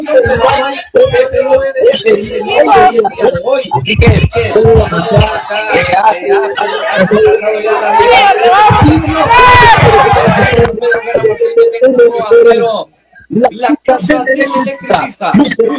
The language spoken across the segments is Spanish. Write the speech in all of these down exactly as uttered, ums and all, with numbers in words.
La casa del electricista,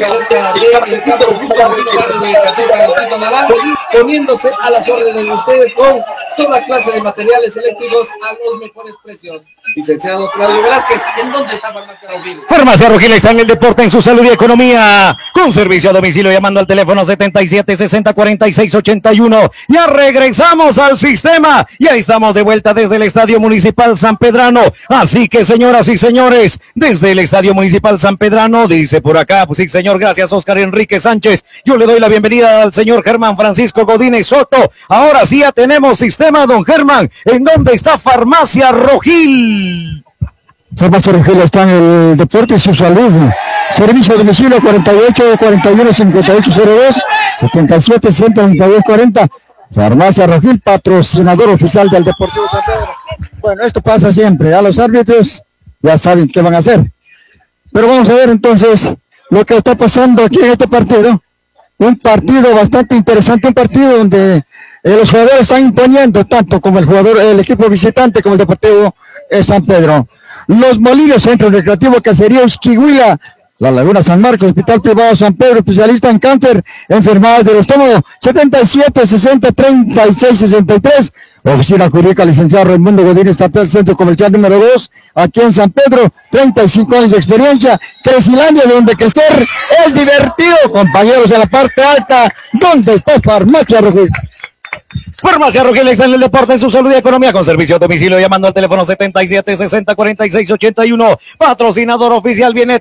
poniéndose a las órdenes de ustedes con toda clase de materiales eléctricos a los mejores precios. Licenciado Claudio Velázquez, ¿en dónde está Farmacia Rogil? Farmacia Rogil está en el deporte, en su salud y economía, con servicio a domicilio llamando al teléfono setenta y siete, sesenta, cuarenta y seis, ochenta y uno. Ya regresamos al sistema, ya estamos de vuelta desde el Estadio Municipal San Pedrano, así que señoras y señores, desde el Estadio Municipal San Pedrano, dice por acá, pues sí señor, gracias Oscar Enrique Sánchez, yo le doy la bienvenida al señor Germán Francisco Godínez Soto. Ahora sí ya tenemos sistema, don Germán. ¿En dónde está Farmacia Rogil? Farmacia Rogil está en el deporte y su salud. Servicio a domicilio cuarenta y ocho, cuarenta y uno, cincuenta y ocho cero dos, setenta y siete, ciento noventa y dos, cuarenta. Farmacia Rogil, patrocinador oficial del Deportivo San Pedro. Bueno, esto pasa siempre, a los árbitros ya saben qué van a hacer. Pero vamos a ver entonces lo que está pasando aquí en este partido. Un partido bastante interesante, un partido donde eh, los jugadores están imponiendo tanto como el jugador, el equipo visitante como el Deportivo eh, San Pedro. Los Molinos, Centro Recreativo Caserío Esquiguila, La Laguna San Marcos, Hospital Privado San Pedro, especialista en cáncer, enfermedades del estómago, setenta y siete, sesenta, treinta y seis, sesenta y tres. Oficina Jurídica, licenciado Raimundo Godínez, Estatal Centro Comercial número dos, aquí en San Pedro, treinta y cinco años de experiencia, Cresilandia, donde crecer es divertido, compañeros, en la parte alta, donde está Farmacia Rogil. Farmacia Rogil está en el deporte, en su salud y economía, con servicio a domicilio llamando al teléfono setenta y siete, sesenta, cuarenta y seis, ochenta y uno. Patrocinador oficial, viene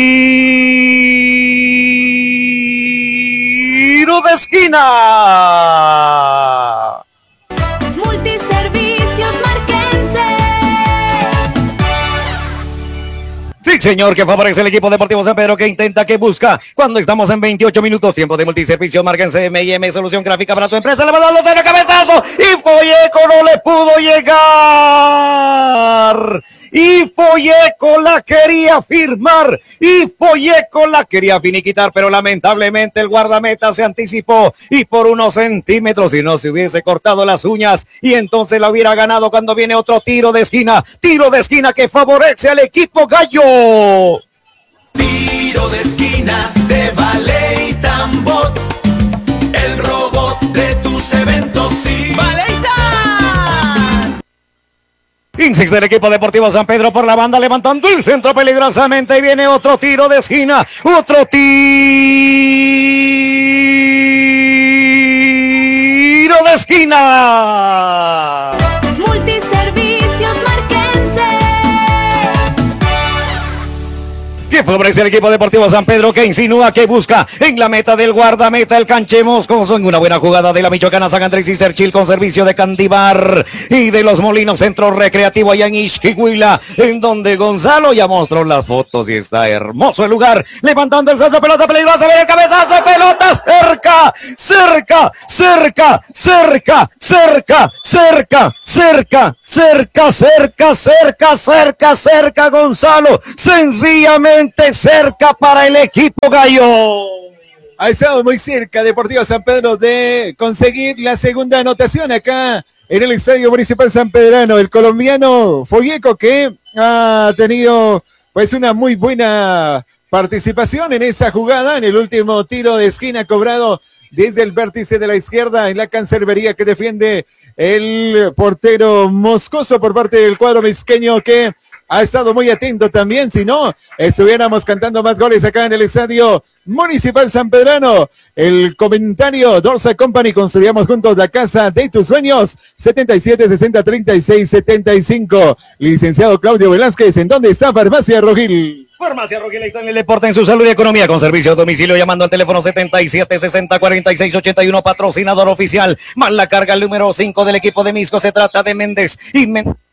Tiro de Esquina. Multiservicios Marquense. Sí, señor, que favorece el equipo Deportivo San Pedro, que intenta, que busca. Cuando estamos en veintiocho minutos, tiempo de multiservicios, márquense M y M, solución gráfica para tu empresa. Le va a dar los de cabezazo y Folleco no le pudo llegar. Y Folleco la quería firmar, y Folleco la quería finiquitar, pero lamentablemente el guardameta se anticipó y por unos centímetros, si no se hubiese cortado las uñas, y entonces la hubiera ganado cuando viene otro tiro de esquina, tiro de esquina que favorece al equipo gallo. Tiro de esquina de Ballet y Tambot, el robot de tus eventos, sí. Ballet. Insiste el equipo Deportivo San Pedro por la banda, levantando el centro peligrosamente, y viene otro tiro de esquina, otro tiro de esquina. Multiservicios Marquense. Que favorece el equipo Deportivo San Pedro, que insinúa, que busca en la meta del guardameta, el Canchemos, con una buena jugada de la Michoacana San Andrés y Serchil, con servicio de Candibar y de los Molinos, Centro Recreativo allá en Ixquihuila, en donde Gonzalo ya mostró las fotos y está hermoso el lugar, levantando el centro, pelota peligrosa, viene el cabezazo, pelota cerca, cerca, cerca, cerca, cerca, cerca, cerca, cerca, cerca, cerca, cerca, cerca, Gonzalo, sencillamente cerca para el equipo gallo. Ha estado muy cerca Deportivo San Pedro de conseguir la segunda anotación acá en el Estadio Municipal San Pedrano. El colombiano Folleco, que ha tenido pues una muy buena participación en esa jugada, en el último tiro de esquina cobrado desde el vértice de la izquierda en la cancerbería que defiende el portero Moscoso por parte del cuadro misqueño, que ha estado muy atento también, si no, estuviéramos cantando más goles acá en el Estadio Municipal San Pedrano. El comentario, Dorsa Company, construyamos juntos la casa de tus sueños, setenta y siete, sesenta, treinta y seis, setenta y cinco. Licenciado Claudio Velázquez, ¿en dónde está Farmacia Rogil? Farmacia Rogil está en el deporte, en su salud y economía, con servicio a domicilio llamando al teléfono setenta y siete, sesenta, cuarenta y seis, ochenta y uno, patrocinador oficial, más la carga el número cinco del equipo de Misco, se trata de Méndez y Méndez.